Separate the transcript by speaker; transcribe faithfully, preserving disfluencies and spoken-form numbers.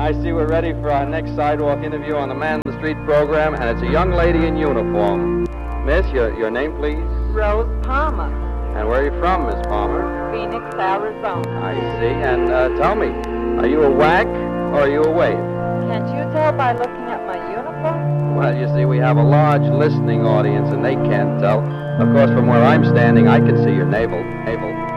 Speaker 1: I see we're ready for our next sidewalk interview on the Man in the Street program, and it's a young lady in uniform. Miss, your, your name, please?
Speaker 2: Rose Palmer.
Speaker 1: And where are you from, Miss Palmer?
Speaker 2: Phoenix, Arizona.
Speaker 1: I see. And uh, tell me, are you a whack or are you a wave?
Speaker 2: Can't you tell by looking at my uniform?
Speaker 1: Well, you see, we have a large listening audience, and they can't tell. Of course, from where I'm standing, I can see your navel. Navel.